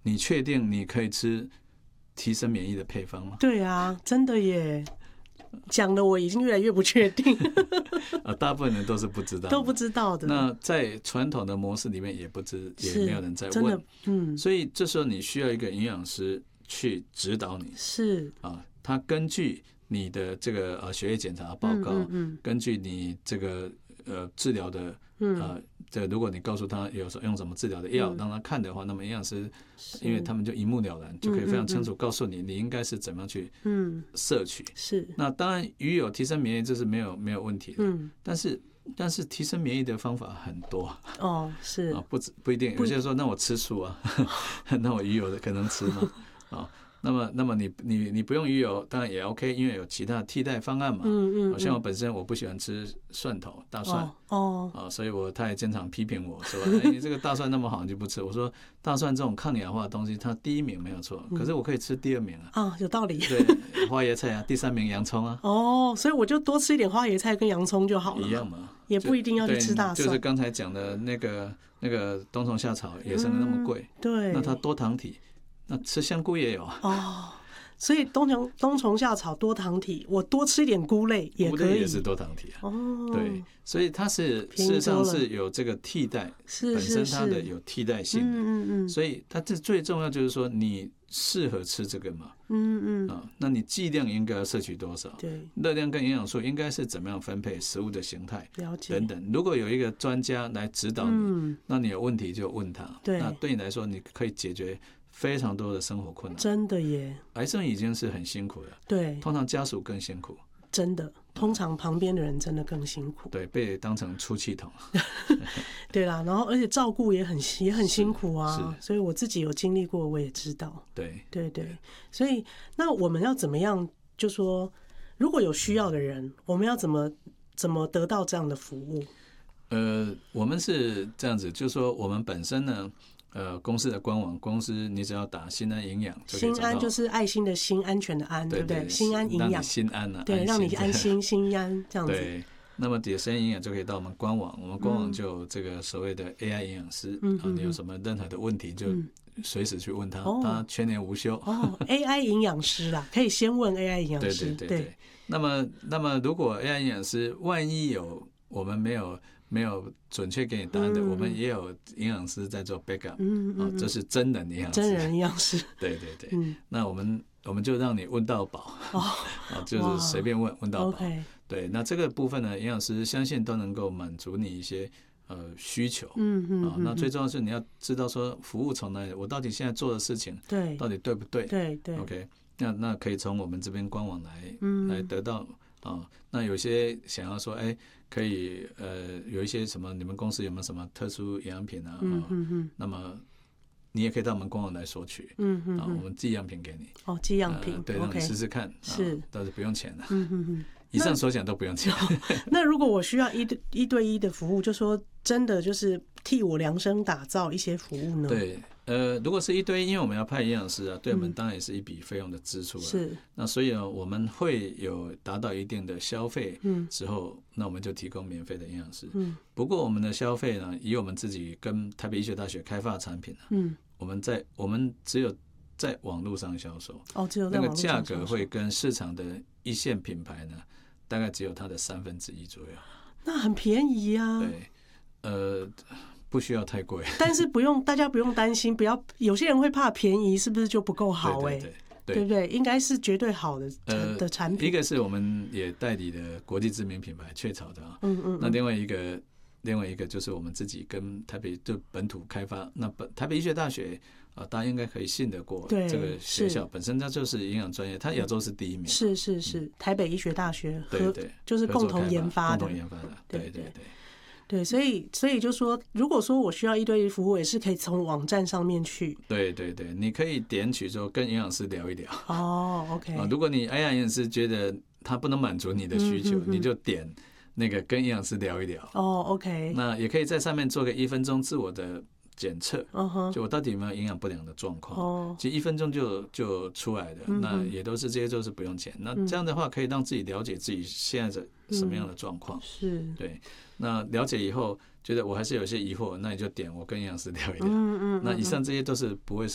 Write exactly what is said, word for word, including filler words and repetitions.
你确定你可以吃提升免疫的配方吗？ 对啊，真的耶。讲的我已经越来越不确定啊，大部分人都是不知道， 都不知道的。 那在传统的模式里面也不知，也没有人在问， 嗯， 所以这时候你需要一个营养师去指导你， 是啊，他根据你的这个呃血液检查报告，嗯嗯嗯根据你这个呃治疗的呃，这如果你告诉他有用什么治疗的药，让他看的话，那么营养师因为他们就一目了然，就可以非常清楚告诉你，你应该是怎么样去摄取。 是。 那当然，鱼油提升免疫这是没有没有问题的，但是但是提升免疫的方法很多哦，是啊，不不一定。有些人说，那我吃素啊，那我鱼油的可能吃吗？啊。那么，那么你你你不用鱼油，当然也 OK， 因为有其他替代方案嘛。嗯嗯。好像我本身我不喜欢吃蒜头、大蒜哦，啊，所以我他也经常批评我说：“哎，你这个大蒜那么好，你就不吃？”我说：“大蒜这种抗氧化的东西，它第一名没有错，可是我可以吃第二名啊。” 啊，有道理。 对，花椰菜啊，第三名洋葱啊。 哦，所以我就多吃一点花椰菜跟洋葱就好了。 一样嘛， 也不一定要去吃大蒜。 就是刚才讲的那个那个冬虫夏草野生的那么贵， 嗯，对， 那它多糖体。那吃香菇也有啊。 哦，所以冬虫冬虫夏草多糖体，我多吃一点菇类也可以。 菇类也是多糖体啊。哦，对，所以它是事实上是有这个替代，本身它的有替代性的。嗯嗯。所以它这最重要就是说你适合吃这个嘛。嗯嗯。啊，那你剂量应该要摄取多少？对，热量跟营养素应该是怎么样分配？食物的形态等等。如果有一个专家来指导你，那你有问题就问他。对，那对你来说，你可以解决非常多的生活困难。真的耶，癌症已经是很辛苦了，对，通常家属更辛苦。真的，通常旁边的人真的更辛苦。对，被当成出气筒。对啦，然后而且照顾也很也很辛苦啊，所以我自己有经历过，我也知道。对对对，所以那我们要怎么样？就说如果有需要的人，我们要怎么怎么得到这样的服务？呃，我们是这样子，就是说我们本身呢。呃，公司的官网，公司你只要打心安营养就可以找到。心安就是爱心的心，安全的安，对不对？心安营养，心安啊，对，让你安心，心安这样子。对，那么点心安营养就可以到我们官网，我们官网就有这个所谓的 A I 营养师，嗯，你有什么任何的问题就随时去问他，他全年无休。哦 ，A I 营养师啦，可以先问 A I 营养师。对对对对。那么，那么如果 A I 营养师万一有我们没有。没有准确给你答案的，嗯、我们也有营养师在做 backup， 嗯嗯嗯、哦，这是真人营养师，真人营养师，对对对，嗯、那我们我们就让你问到饱，哦，哦就是随便问问到饱， okay. 对，那这个部分呢，营养师相信都能够满足你一些呃需求，嗯嗯，啊、哦，那最重要的是你要知道说服务从哪里，我到底现在做的事情，对，到底对不对？对对 ，OK， 那那可以从我们这边官网来、嗯、来得到。哦，那有些想要说，哎、欸，可以，呃，有一些什么，你们公司有没有什么特殊营养品啊？嗯嗯嗯。那么你也可以到我们官网来索取，嗯嗯，啊，我们寄样品给你。哦，寄样品，呃、对，让你试试看，是，倒是不用钱的。嗯嗯嗯。以上所讲都不用钱。那如果我需要一对一对一的服务，就说真的就是替我量身打造一些服务呢？对。呃，如果是一对一，因为我们要派营养师啊，对我们当然也是一笔费用的支出啊。是。那所以呢，我们会有达到一定的消费之后，嗯、那我们就提供免费的营养师。嗯。不过我们的消费呢，以我们自己跟台北医学大学开发的产品呢，嗯，我们在我们只有在网络上销售。哦，只有在网络上销售。那个价格会跟市场的一线品牌呢，大概只有它的三分之一左右。那很便宜啊。对，呃。不需要太贵，但是不用，大家不用担心，不要有些人会怕便宜，是不是就不够好？哎、欸，对, 对, 对, 对不对？应该是绝对好的呃的产品。一个是我们也代理的国际知名品牌雀巢的啊，嗯 嗯, 嗯，那另外一个另外一个就是我们自己跟台北就本土开发，那本台北医学大学啊，大家应该可以信得过这个学校，本身它就是营养专业，它亚洲是第一名。是是是，嗯、台北医学大学和对对，就是共同研发的，共同研发的，对对 对, 对。对，所以所以就说，如果说我需要一对一服务，也是可以从网站上面去。对对对，你可以点取说跟营养师聊一聊。哦 ，OK。啊，如果你哎呀营养师觉得他不能满足你的需求，嗯、哼哼你就点那个跟营养师聊一聊。哦 ，OK。那也可以在上面做个一分钟自我的检测， uh-huh. 就我到底有没有营养不良的状况。哦，其实一分钟就就出来的，嗯、那也都是这些都是不用钱。那这样的话，可以让自己了解自己现在的什么样的状况。嗯、是，对。那了解以后，觉得我还是有些疑惑，那你就点我跟营养师聊一聊。嗯嗯嗯嗯，那以上这些都是不会